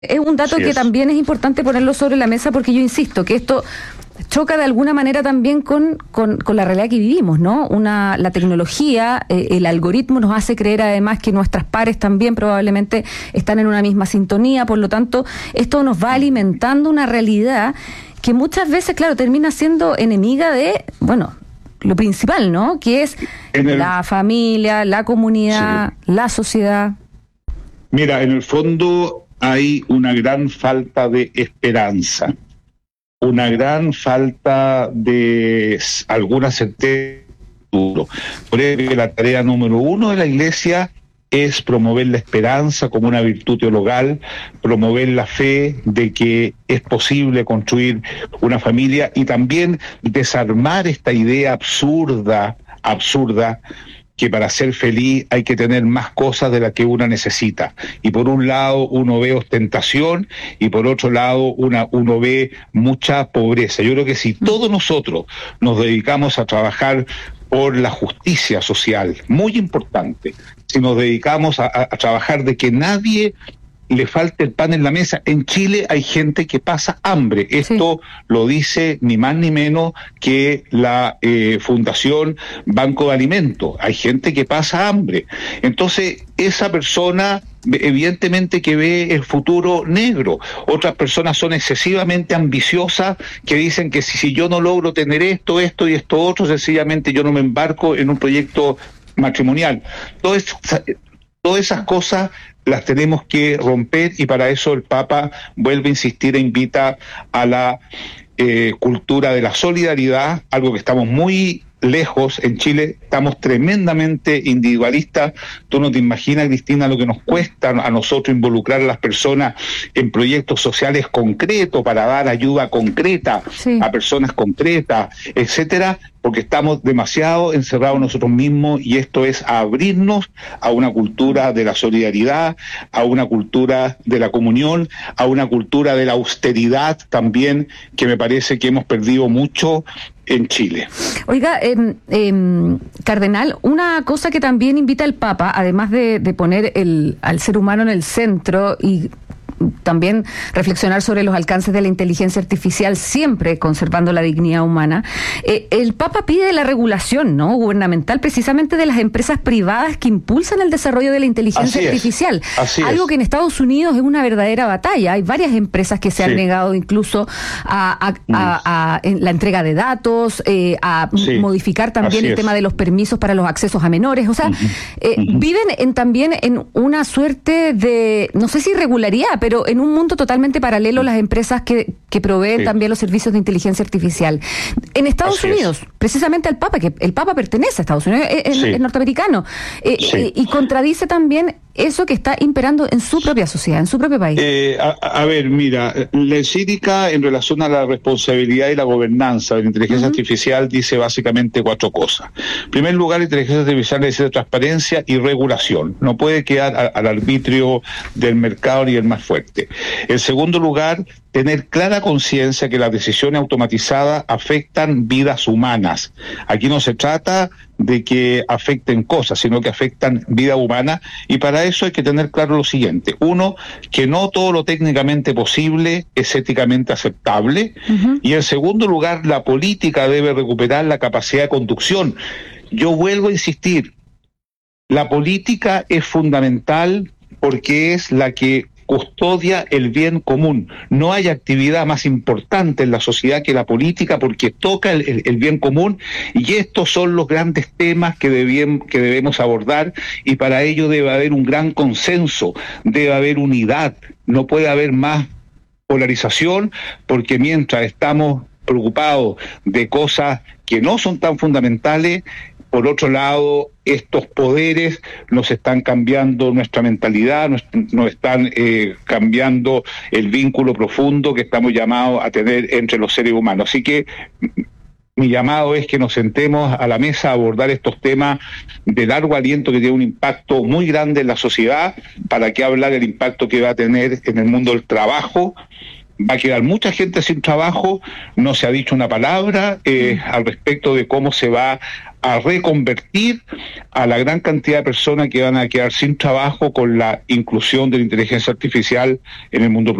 Es un dato Así que es. también es importante ponerlo sobre la mesa, porque yo insisto que esto choca de alguna manera también con la realidad que vivimos, ¿no? La tecnología, el algoritmo nos hace creer además que nuestras pares también probablemente están en una misma sintonía, por lo tanto, esto nos va alimentando una realidad que muchas veces, claro, termina siendo enemiga de, bueno, lo principal, ¿no? Que es la familia, la comunidad, la sociedad. Mira, en el fondo hay una gran falta de esperanza, una gran falta de alguna certeza. Por eso la tarea número uno de la Iglesia es promover la esperanza como una virtud teologal, promover la fe de que es posible construir una familia y también desarmar esta idea absurda, que para ser feliz hay que tener más cosas de las que uno necesita. Y por un lado uno ve ostentación y por otro lado uno ve mucha pobreza. Yo creo que si todos nosotros nos dedicamos a trabajar por la justicia social, muy importante, si nos dedicamos a trabajar de que nadie le falte el pan en la mesa. En Chile hay gente que pasa hambre. Esto lo dice ni más ni menos que la Fundación Banco de Alimentos. Hay gente que pasa hambre. Entonces, esa persona evidentemente que ve el futuro negro. Otras personas son excesivamente ambiciosas que dicen que si yo no logro tener esto y esto otro, sencillamente yo no me embarco en un proyecto matrimonial. Todas esas cosas las tenemos que romper y para eso el Papa vuelve a insistir e invita a la cultura de la solidaridad, algo que estamos muy lejos en Chile, estamos tremendamente individualistas. Tú no te imaginas, Cristina, lo que nos cuesta a nosotros involucrar a las personas en proyectos sociales concretos para dar ayuda concreta a personas concretas, etcétera, porque estamos demasiado encerrados nosotros mismos y esto es abrirnos a una cultura de la solidaridad, a una cultura de la comunión, a una cultura de la austeridad también, que me parece que hemos perdido mucho en Chile. Oiga, cardenal, una cosa que también invita el Papa, además de poner al ser humano en el centro y también reflexionar sobre los alcances de la inteligencia artificial, siempre conservando la dignidad humana, el Papa pide la regulación, ¿no?, gubernamental, precisamente de las empresas privadas que impulsan el desarrollo de la inteligencia artificial. Algo que en Estados Unidos es una verdadera batalla. Hay varias empresas que se han negado incluso a la entrega de datos, a modificar también el tema de los permisos para los accesos a menores. O sea, viven también en una suerte de, no sé si irregularidad, pero en un mundo totalmente paralelo las empresas que proveen también los servicios de inteligencia artificial. En Estados Unidos, precisamente el Papa, que el Papa pertenece a Estados Unidos, es norteamericano, y contradice también eso que está imperando en su propia sociedad, en su propio país. A ver, mira, la encíclica en relación a la responsabilidad y la gobernanza de la inteligencia artificial dice básicamente 4 cosas. En primer lugar, la inteligencia artificial necesita transparencia y regulación. No puede quedar al arbitrio del mercado ni el más fuerte. En segundo lugar, tener clara conciencia que las decisiones automatizadas afectan vidas humanas. Aquí no se trata de que afecten cosas, sino que afectan vida humana, y para eso hay que tener claro lo siguiente. Uno, que no todo lo técnicamente posible es éticamente aceptable, y en segundo lugar, la política debe recuperar la capacidad de conducción. Yo vuelvo a insistir, la política es fundamental porque es la que custodia el bien común. No hay actividad más importante en la sociedad que la política porque toca el bien común, y estos son los grandes temas que debemos abordar, y para ello debe haber un gran consenso, debe haber unidad, no puede haber más polarización, porque mientras estamos preocupados de cosas que no son tan fundamentales, por otro lado, estos poderes nos están cambiando nuestra mentalidad, nos están cambiando el vínculo profundo que estamos llamados a tener entre los seres humanos. Así que mi llamado es que nos sentemos a la mesa a abordar estos temas de largo aliento que tienen un impacto muy grande en la sociedad. ¿Para qué hablar del impacto que va a tener en el mundo del trabajo? Va a quedar mucha gente sin trabajo, no se ha dicho una palabra al respecto de cómo se va a reconvertir a la gran cantidad de personas que van a quedar sin trabajo con la inclusión de la inteligencia artificial en el mundo